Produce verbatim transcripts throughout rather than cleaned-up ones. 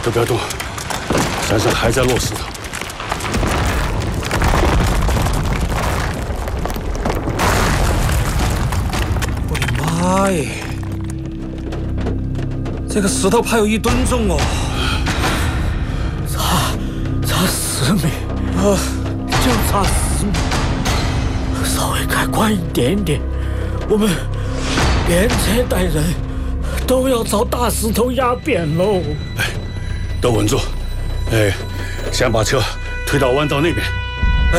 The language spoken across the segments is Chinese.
都不要动，山上还在落石头。 我的妈耶！这个石头怕有一吨重哦。 差差十米啊，就差十米，稍微开快一点点，我们连车带人都要遭大石头压扁喽！ 哎，都稳住！哎，先把车推到弯道那边。 哎，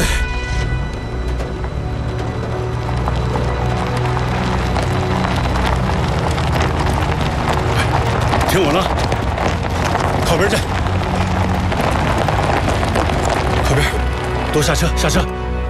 停稳了，靠边站，靠边，都下车，下车。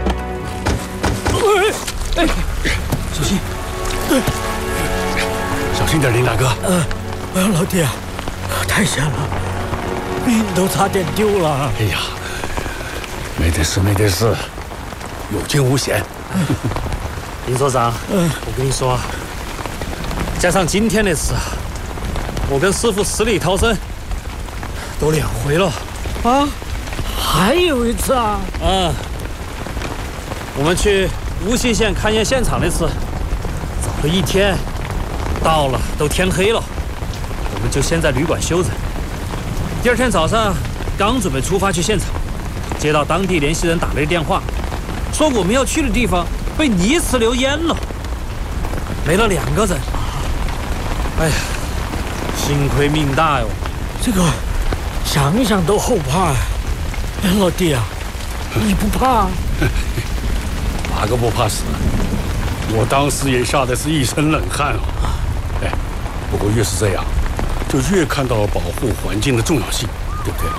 哎哎，小心！ 哎，小心点，林大哥。 呃，老弟啊，太险了，命都差点丢了。 哎呀，没得事，没得事，有惊无险。 林所长，嗯，我跟你说，加上今天的事，我跟师傅死里逃生都两回了。 啊，还有一次啊？ 嗯，我们去无锡县勘验现场那次，找了一天，到了都天黑了，我们就先在旅馆休着。第二天早上刚准备出发去现场，接到当地联系人打来的电话，说我们要去的地方被泥石流淹了，没了两个人。哎呀，幸亏命大哟！ 这个想想都后怕。哎，老弟啊，你不怕？ 哪个不怕死？我当时也吓得是一身冷汗啊！哎，不过越是这样，就越看到了保护环境的重要性，对不对？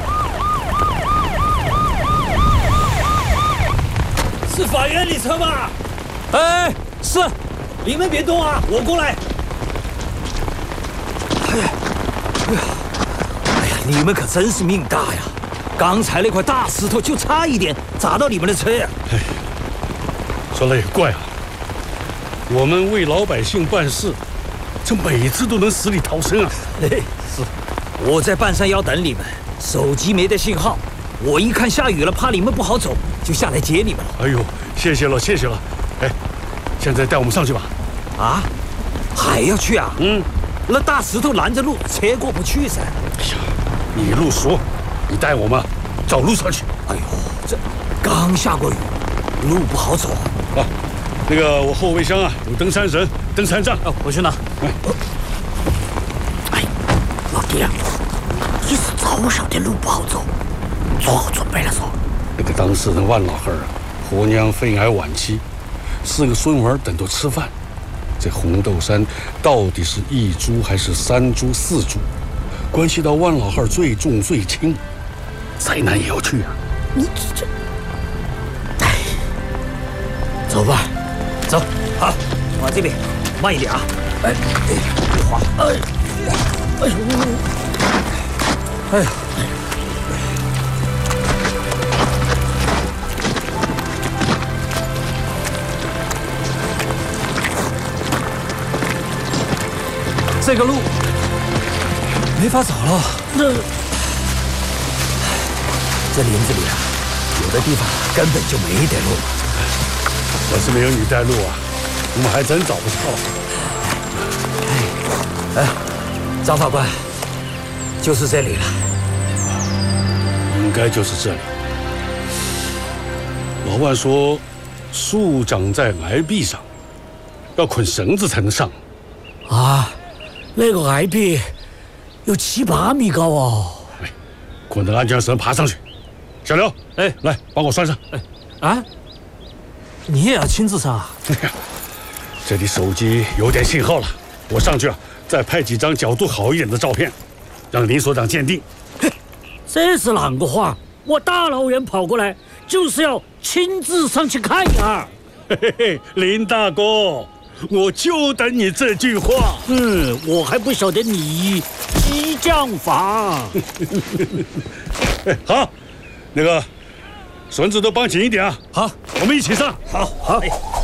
是法院里车吗？ 哎，是， 你们别动啊，我过来。 哎呀，哎呀，哎呀，你们可真是命大呀！刚才那块大石头就差一点砸到你们的车呀！ 哎，说来也怪啊，我们为老百姓办事，这每次都能死里逃生啊！ 嘿，是，我在半山腰等你们，手机没得信号，我一看下雨了，怕你们不好走，就下来接你们了。 哎呦，谢谢了，谢谢了。哎，现在带我们上去吧。 啊，还要去啊？ 嗯， 那大石头拦着路，车过不去噻。 哎呀，你路熟，你带我们找路上去。 哎呦，这刚下过雨，路不好走啊。那个我后备箱啊有登山绳、登山杖， 哦，我去拿。 哎， 哎，老弟啊，你是早晓得路不好走，做好准备了嗦。 那个当事人万老汉啊，婆娘肺癌晚期，四个孙儿等着吃饭。这红豆山到底是一株还是三株、四株，关系到万老汉最重最轻，灾难也要去啊！ 你这，哎，走吧， 走，好，往这边，慢一点啊！哎，别滑！哎， 哎呦， 哎呀！这个路没法走了。 那这林子里啊，有的地方根本就没得路。 要是没有你带路啊，我们还真找不到。哎，哎，张法官，就是这里了。 应该就是这里。老万说，树长在崖壁上，要捆绳子才能上。 啊。那个崖壁有七八米高哦！ 哎，捆着安全绳爬上去。小刘， 哎， 来帮我拴上。 哎，啊，你也要亲自上啊？ 哎呀，这里手机有点信号了，我上去啊，再拍几张角度好一点的照片，让林所长鉴定。 嘿，这是啷个话？我大老远跑过来，就是要亲自上去看一下。 嘿嘿嘿，林大哥。我就等你这句话。 嗯，我还不晓得你激将法。 好，那个绳子都绑紧一点啊。 好， 我们一起上。 好，好。哎